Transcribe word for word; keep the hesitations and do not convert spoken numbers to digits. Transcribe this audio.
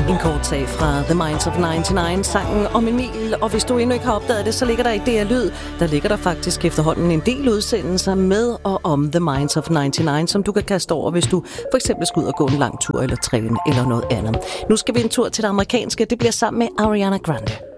En kort sag fra The Minds of nioghalvfems, sangen om Emil. Og hvis du endnu ikke har opdaget det, så ligger der i D R Lyd. Der ligger der faktisk efterhånden en del udsendelser med og om The Minds of nioghalvfems, som du kan kaste over, hvis du for eksempel skal ud og gå en lang tur eller træne eller noget andet. Nu skal vi en tur til det amerikanske. Det bliver sammen med Ariana Grande.